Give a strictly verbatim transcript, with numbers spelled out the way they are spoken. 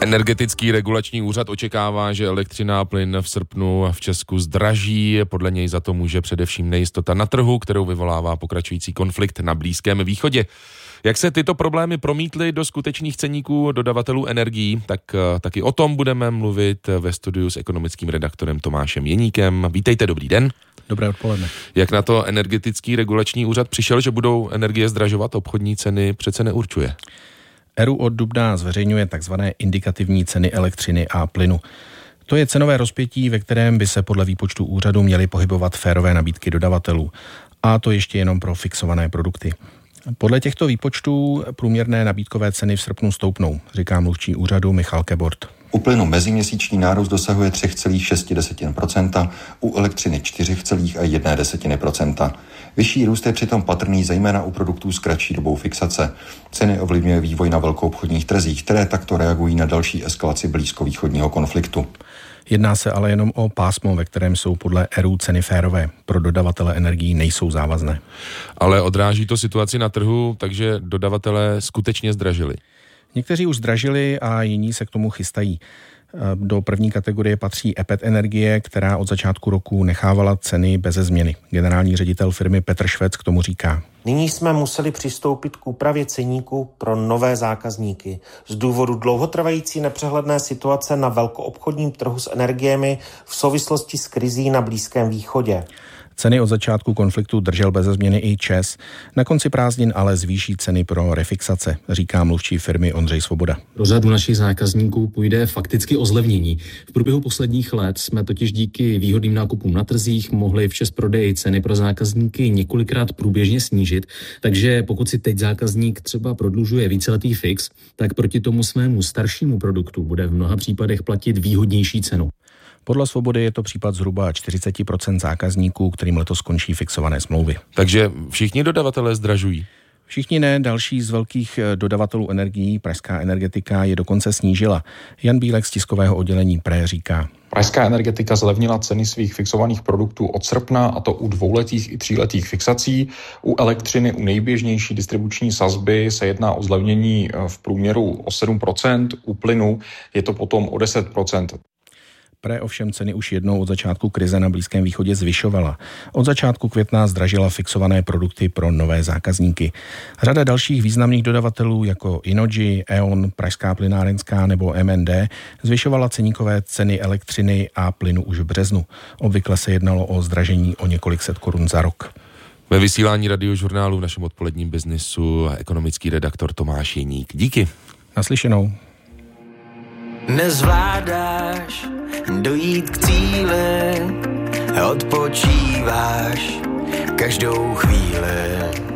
Energetický regulační úřad očekává, že elektřina a plyn v srpnu v Česku zdraží. Podle něj za to může především nejistota na trhu, kterou vyvolává pokračující konflikt na Blízkém východě. Jak se tyto problémy promítly do skutečných ceníků dodavatelů energií, tak taky o tom budeme mluvit ve studiu s ekonomickým redaktorem Tomášem Jeníkem. Vítejte, dobrý den. Dobré odpoledne. Jak na to Energetický regulační úřad přišel, že budou energie zdražovat, obchodní ceny přece neurčuje? E R U od dubna zveřejňuje takzvané indikativní ceny elektřiny a plynu. To je cenové rozpětí, ve kterém by se podle výpočtu úřadu měly pohybovat férové nabídky dodavatelů. A to ještě jenom pro fixované produkty. Podle těchto výpočtů průměrné nabídkové ceny v srpnu stoupnou, říká mluvčí úřadu Michal Kebort. U plynu meziměsíční nárůst dosahuje tři celá šest procenta, u elektřiny čtyři celá jedna procenta. Vyšší růst je přitom patrný zejména u produktů s kratší dobou fixace. Ceny ovlivňuje vývoj na velkoobchodních trzích, které takto reagují na další eskalaci blízkovýchodního konfliktu. Jedná se ale jenom o pásmo, ve kterém jsou podle E R U ceny férové. Pro dodavatele energií nejsou závazné. Ale odráží to situaci na trhu, takže dodavatelé skutečně zdražili. Někteří už zdražili a jiní se k tomu chystají. Do první kategorie patří E P E T Energie, která od začátku roku nechávala ceny beze změny. Generální ředitel firmy Petr Švec k tomu říká. Nyní jsme museli přistoupit k úpravě ceníku pro nové zákazníky. Z důvodu dlouhotrvající nepřehledné situace na velkoobchodním trhu s energiemi v souvislosti s krizí na Blízkém východě. Ceny od začátku konfliktu držel beze změny i ČEZ. Na konci prázdnin ale zvýší ceny pro refixace, říká mluvčí firmy Ondřej Svoboda. Pro řadu našich zákazníků půjde fakticky o zlevnění. V průběhu posledních let jsme totiž díky výhodným nákupům na trzích mohli v ČEZ prodeji ceny pro zákazníky několikrát průběžně snížit, takže pokud si teď zákazník třeba prodlužuje víceletý fix, tak proti tomu svému staršímu produktu bude v mnoha případech platit výhodnější cenu. Podle Svobody je to případ zhruba čtyřicet procent zákazníků, kterým letos končí fixované smlouvy. Takže všichni dodavatelé zdražují? Všichni ne, další z velkých dodavatelů energií, Pražská energetika, je dokonce snížila. Jan Bílek z tiskového oddělení Pré říká. Pražská energetika zlevnila ceny svých fixovaných produktů od srpna, a to u dvouletých i tříletých fixací. U elektřiny, u nejběžnější distribuční sazby se jedná o zlevnění v průměru o sedm procent, u plynu je to potom o deset procent. Pré ovšem ceny už jednou od začátku krize na Blízkém východě zvyšovala. Od začátku května zdražila fixované produkty pro nové zákazníky. Řada dalších významných dodavatelů jako Innogy, E O N, Pražská plynárenská nebo M N D zvyšovala ceníkové ceny elektřiny a plynu už v březnu. Obvykle se jednalo o zdražení o několik set korun za rok. Ve vysílání Radiožurnálu v našem odpoledním biznisu ekonomický redaktor Tomáš Jeník. Díky. Naslyšenou. Nezvládáš dojít k cíli, odpočíváš každou chvíli.